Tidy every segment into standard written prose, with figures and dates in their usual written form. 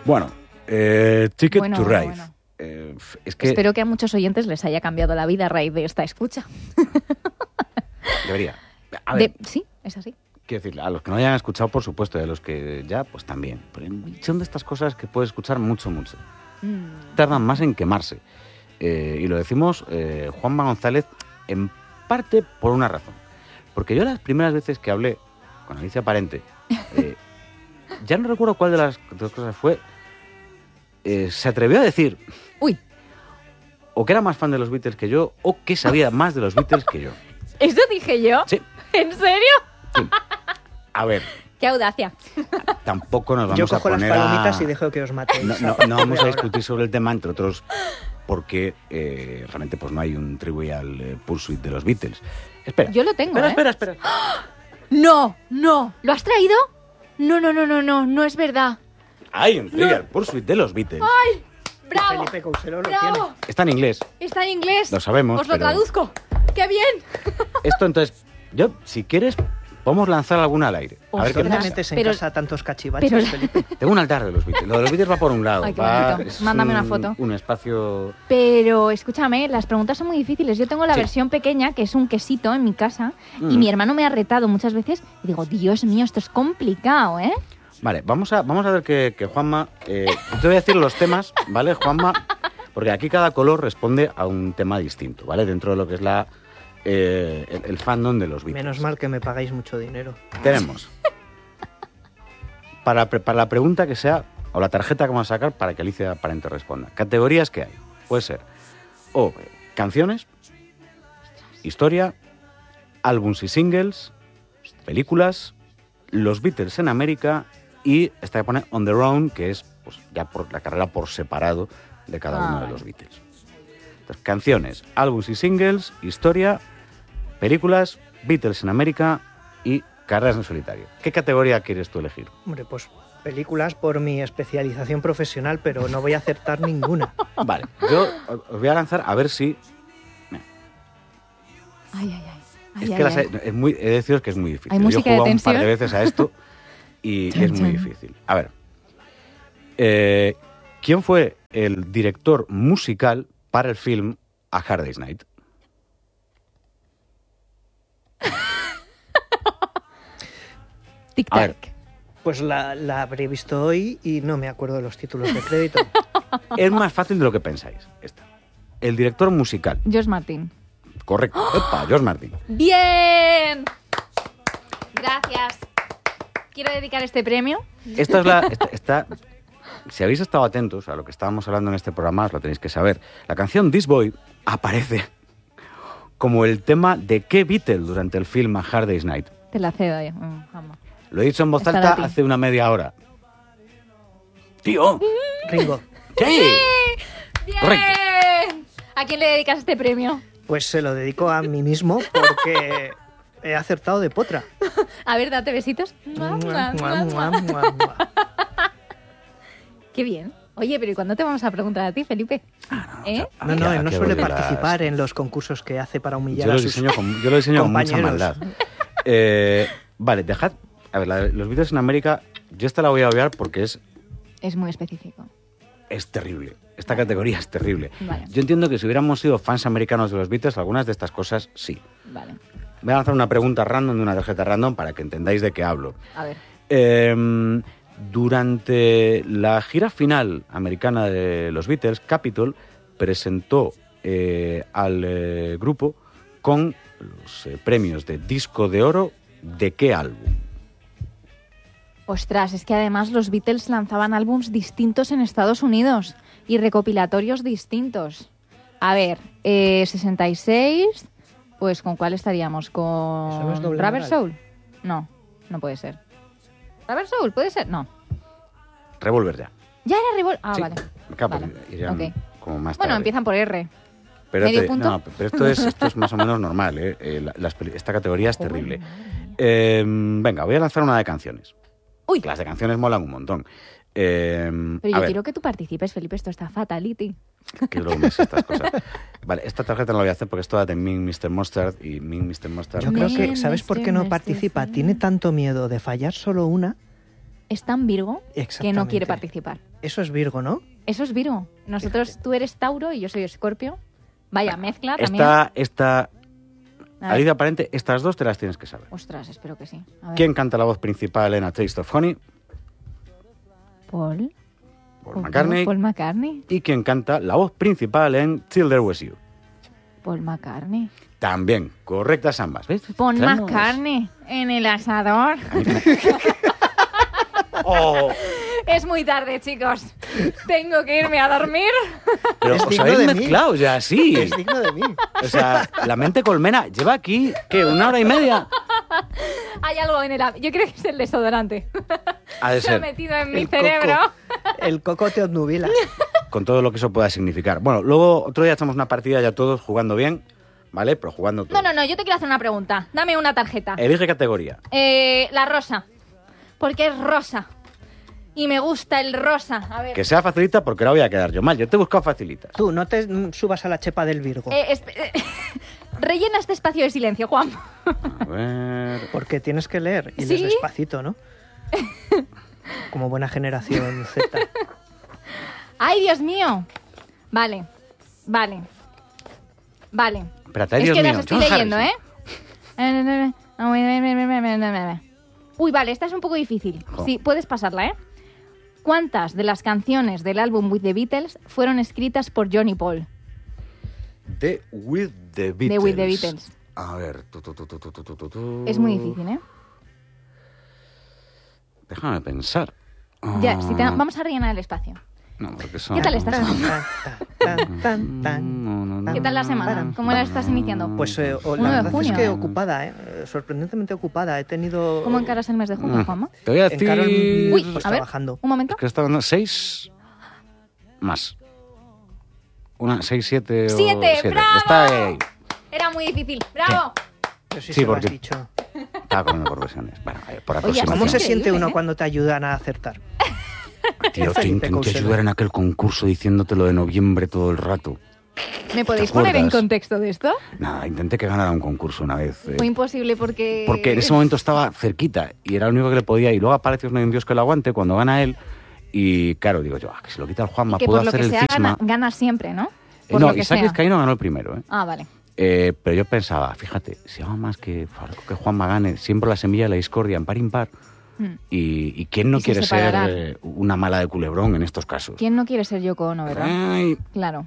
Bueno, Ticket Bueno, to Ride. bueno. Es que Espero que a muchos oyentes les haya cambiado la vida a raíz de esta escucha. debería. A ver, Sí, es así. quiero decir, a los que no hayan escuchado, por supuesto, y a los que ya, pues también. Pero son de estas cosas que puedes escuchar mucho. Tardan más en quemarse. Y lo decimos Juanma González en parte por una razón. Porque yo las primeras veces que hablé con Alicia Parente, ya no recuerdo cuál de las dos cosas fue, se atrevió a decir Uy, o que era más fan de los Beatles que yo, o que sabía más de los Beatles que yo. ¿eso dije yo? Sí. ¿En serio? Sí. A ver, ¡Qué audacia! tampoco nos Yo vamos a cojo las poner palomitas a... y dejo que os matéis. No vamos a discutir sobre el tema, entre otros, porque realmente pues no hay un Trivial Pursuit de los Beatles. Espera. Yo lo tengo, Espera. No, ¿lo has traído? No es verdad. Hay un Trivial Pursuit de los Beatles. ¡Ay! ¡Bravo! Felipe Couselo lo ¡Bravo! tiene. Está en inglés. Está en inglés. Lo sabemos, Os lo pero- traduzco. ¡Qué bien! Esto, entonces, yo, si quieres, podemos lanzar alguna al aire. A ver qué ¿Dónde pasa. metes en Pero- casa tantos cachivaches, pero- Felipe? Tengo un altar de los Beatles. Lo de los Beatles va por un lado. Ay, qué bonito. es Mándame una foto. Un espacio... Pero escúchame, las preguntas son muy difíciles. Yo tengo la Sí. versión pequeña, que es un quesito en mi casa, y mi hermano me ha retado muchas veces. Y digo, Dios mío, esto es complicado, ¿eh? Vale, vamos a ver que Juanma... te voy a decir los temas, ¿vale, Juanma? Porque aquí cada color responde a un tema distinto, ¿vale? Dentro de lo que es el fandom de los Beatles. Menos mal que me pagáis mucho dinero. Tenemos... Para la pregunta que sea, o la tarjeta que vamos a sacar para que Alicia Parente responda. Categorías que hay. Puede ser o canciones, historia, álbums y singles, películas, los Beatles en América y esta que pone On the Road, que es pues, ya por la carrera por separado de cada uno de vale. los Beatles. Entonces, canciones, álbums y singles, historia, películas, Beatles en América y carreras en solitario. ¿Qué categoría quieres tú elegir? Hombre, pues películas por mi especialización profesional, pero no voy a acertar ninguna. Vale, yo os voy a lanzar a ver si... Ay. Es que es muy, he de deciros que es muy difícil. Hay Yo he música de jugado un par de tensión. veces a esto y Chan, es muy chan. difícil. A ver, ¿quién fue el director musical para el film A Hard Day's Night? A ver. Tic-tac. Pues la habré visto hoy y no me acuerdo de los títulos de crédito. Es más fácil de lo que pensáis. Esta. El director musical. George Martin. Correcto. Epa, George Martin. ¡Bien! Gracias. Quiero dedicar este premio. Esta es esta, si habéis estado atentos a lo que estábamos hablando en este programa, os lo tenéis que saber. La canción This Boy aparece como el tema de qué Beatle durante el film A Hard Day's Night. Te la cedo ya. Vamos. Lo he dicho en voz Está alta Lati. hace una media hora. ¡Tío! Ringo. ¿Qué? ¡Bien! Correcto. ¿A quién le dedicas este premio? Pues se lo dedico a mí mismo porque he acertado de potra. A ver, date besitos. Mua, mua, mua, mua. Mua. Qué bien. Oye, pero ¿y cuándo te vamos a preguntar a ti, Felipe? ¿Eh? No, Ya, él no que suele voy de participar en los concursos que hace para humillar Yo a lo sus diseño con mucha compañeros. maldad. Vale, dejad... A ver, los Beatles en América, yo esta la voy a obviar porque Es muy específico. es terrible. Esta categoría es terrible. Vale. Yo entiendo que si hubiéramos sido fans americanos de los Beatles, algunas de estas cosas sí. Vale. Voy a lanzar una pregunta random de una tarjeta random para que entendáis de qué hablo. A ver. Durante la gira final americana de los Beatles, Capitol presentó al grupo con los premios de disco de oro de qué álbum. Ostras, es que además los Beatles lanzaban álbums distintos en Estados Unidos y recopilatorios distintos. A ver, 66, pues ¿con cuál estaríamos? ¿Eso no es ¿Con doble Rubber moral? Soul? No puede ser. ¿Rubber Soul? ¿Puede ser? No. Revolver ya. Ya era Revol... Ah, Sí. vale. Claro, Vale, irían ok. como más Bueno, tarde. empiezan por R. Pero, ¿medio punto? no, pero esto es más o menos normal, ¿eh? Esta categoría es terrible. Venga, voy a lanzar una de canciones. Uy, Las de canciones molan un montón. pero a yo ver, quiero que tú participes, Felipe. Esto está fatality. que luego me sé estas cosas. Vale, esta tarjeta no la voy a hacer porque es toda de Ming Mr. Mustard y Ming Mr. Mustard. Yo creo que, Bien, ¿sabes por qué no Mr. participa? Tiene tanto miedo de fallar solo una. Es tan Virgo que no quiere Exactamente. participar. Eso es Virgo, ¿no? Eso es Virgo. Nosotros, tú eres Tauro y yo soy Escorpio. Vaya, mezcla también. Esta A ver. Alida Aparente, estas dos te las tienes que saber. Ostras, espero que sí. A ver. ¿Quién canta la voz principal en A Taste of Honey? Paul McCartney. Paul McCartney. ¿Y quién canta la voz principal en Till There Was You? Paul McCartney. También, correctas ambas. ¿Ves? Paul Tenemos- McCartney en el asador. Oh, Es muy tarde, chicos. Tengo que irme a dormir. pero Es os digno habéis de mí. mezclado ya, sí. Es digno de mí. O sea, la mente colmena lleva aquí, ¿qué? ¿1 hora y media? Hay algo en el... Yo creo que es el desodorante. Ha de Se ha ser. metido en mi El cerebro. El coco te obnubila. Con todo lo que eso pueda significar. Bueno, luego otro día echamos una partida ya todos jugando bien, ¿vale? Pero jugando todos. No, yo te quiero hacer una pregunta. Dame una tarjeta. Elige categoría. La rosa. Porque es rosa. Y me gusta el rosa. A ver. Que sea facilita porque ahora voy a quedar yo mal. Yo te he buscado facilitas. Tú, no te subas a la chepa del Virgo. Rellena este espacio de silencio, Juan. A ver... Porque tienes que leer. Y ¿Sí? lees despacito, ¿no? Como buena generación Z. ¡Ay, Dios mío! Vale. Espérate, ay, Es Dios que mío. las estoy John leyendo, Harrison. ¿eh? Uy, vale, esta es un poco difícil. Jo. Sí, puedes pasarla, ¿eh? ¿Cuántas de las canciones del álbum With the Beatles fueron escritas por John y Paul? De With the Beatles. De With the Beatles. A ver... Es muy difícil, ¿eh? Déjame pensar. Ya, Ah, vamos a rellenar el espacio. No, porque son... ¿Qué tal estás? No. ¿Qué tal la semana? ¿Cómo la estás iniciando? Pues Uno de la verdad junio, es que ¿eh? ocupada, sorprendentemente ocupada. He tenido... ¿Cómo encaras el mes de junio, Juanma? Te voy a decir... Encaro Uy, pues a ver, trabajando. un momento. Que está dando 6 más. 6, 7 o... 7, siete. ¡bravo! Está ahí. Era muy difícil. ¡Bravo! Pero si Sí, se lo porque- has dicho. Estaba comiendo por versiones. Bueno, por Oye, aproximación. ¿Cómo se Increíble, siente uno ¿eh? cuando te ayudan a acertar? Tío, te Felipe intenté Couselo. ayudar en aquel concurso diciéndote lo de noviembre todo el rato. ¿Me podéis ¿Te poner en acuerdas? contexto de esto? Nada, intenté que ganara un concurso una vez. Fue imposible porque... Porque en ese momento estaba cerquita y era el único que le podía. Y luego apareció No hay un Dios que lo aguante cuando gana él. Y claro, digo yo, que se lo quita el Juanma, que puedo por lo hacer que el sea cisma. gana siempre, ¿no? Por No, lo que Isaac sea. Vizcaíno ganó el primero, ¿eh? Ah, vale. Pero yo pensaba, fíjate, si hago más que Juanma gane, siembro la semilla de la discordia en par impar. Mm. Y quién no Y se quiere ser separarán. una mala de culebrón en estos casos. ¿Quién no quiere ser Yoko Ono, verdad? Ay, Claro.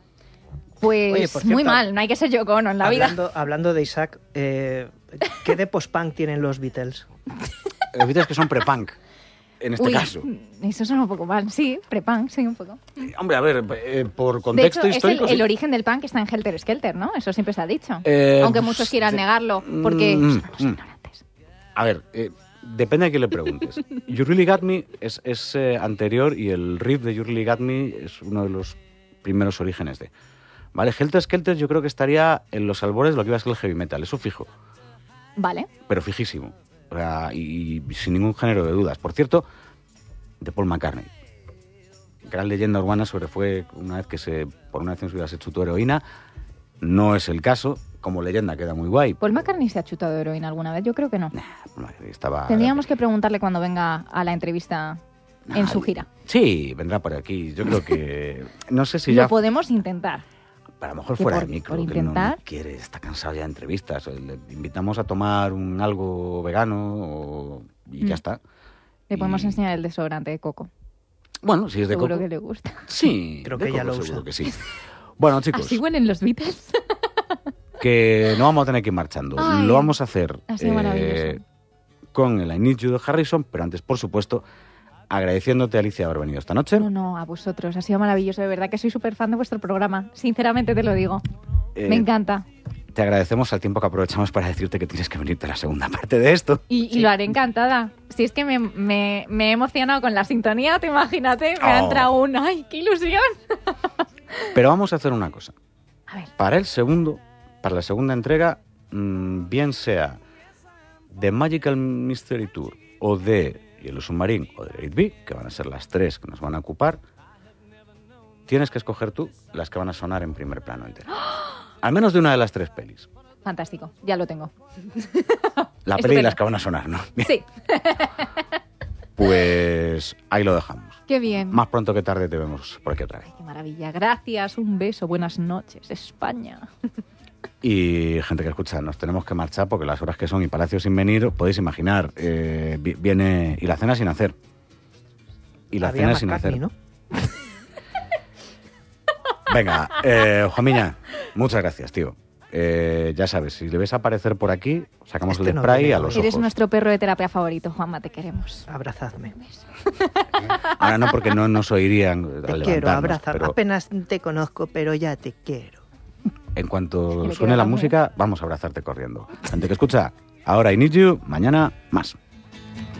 Pues Oye, por muy cierto, mal, no hay que ser Yoko Ono en la vida. Hablando de Isaac, ¿qué de post-punk tienen los Beatles? los Beatles que son pre-punk, en este Uy, caso. eso suena un poco mal. Sí, pre-punk, sí, un poco. Hombre, a ver, por De contexto hecho, es histórico... el sí. origen del punk está en Helter Skelter, ¿no? Eso siempre se ha dicho. pues, Aunque muchos quieran negarlo, porque somos ignorantes. A ver, depende a quién le preguntes. You Really Got Me es anterior y el riff de You Really Got Me es uno de los primeros orígenes de... Vale, Helter Skelter yo creo que estaría en los albores de lo que iba a ser el heavy metal, eso fijo, Vale. pero fijísimo. O sea, y sin ningún género de dudas. Por cierto, de Paul McCartney. Gran leyenda urbana fue una vez que por una vez en su vida se chutó heroína. No es el caso. Como leyenda queda muy guay. ¿Paul McCartney se ha chutado heroína alguna vez? Yo creo que no. Estaba... Tendríamos que preguntarle cuando venga a la entrevista en su gira. Sí, vendrá por aquí. Yo creo que... No sé si Lo ya... podemos intentar. A lo mejor que fuera por- de micro, por que no intentar. quiere, está cansado ya de entrevistas. Le invitamos a tomar algo vegano y ya está. Le podemos Y- enseñar el desodorante de coco. Bueno, si es de Seguro coco. que le gusta. Sí, Creo de que ya coco lo seguro usa. que sí. Bueno, chicos, ¿Así huelen los Beatles? que no vamos a tener que ir marchando. Ay, Lo vamos a hacer ha sido maravilloso. con el I Need You de Harrison, pero antes, por supuesto, agradeciéndote, Alicia, haber venido esta noche. No, a vosotros. Ha sido maravilloso. De verdad que soy súper fan de vuestro programa. Sinceramente te lo digo. Eh, Me encanta. Te agradecemos al tiempo que aprovechamos para decirte que tienes que venirte a la segunda parte de esto. Y lo haré encantada. Si es que me he emocionado con la sintonía, te imagínate. Me ha Oh. entrado un... ¡Ay, qué ilusión! Pero vamos a hacer una cosa. A ver. Para la segunda entrega, bien sea de Magical Mystery Tour o de Yellow Submarine o de Let It Be, que van a ser las tres que nos van a ocupar, tienes que escoger tú las que van a sonar en primer plano entero. Al menos de una de las tres pelis. Fantástico. Ya lo tengo. La peli y Estupendo. las que van a sonar, ¿no? Bien. Sí. Pues ahí lo dejamos. Qué bien. Más pronto que tarde te vemos por aquí otra vez. Qué maravilla. Gracias, un beso, buenas noches, España. Y gente que escucha, nos tenemos que marchar porque las horas que son y Palacio sin venir, podéis imaginar, viene y la cena sin hacer. Y la cena sin hacer. ¿No? Venga, Juanmiña, muchas gracias, tío. Ya sabes, si le ves aparecer por aquí, sacamos el spray a los ojos. Eres nuestro perro de terapia favorito, Juanma, te queremos. Abrazadme. Ahora no, porque no nos oirían. Te quiero, abrazar. Apenas te conozco, pero ya te quiero. En cuanto suene la música, vamos a abrazarte corriendo. Gente que escucha, ahora I Need You, mañana más.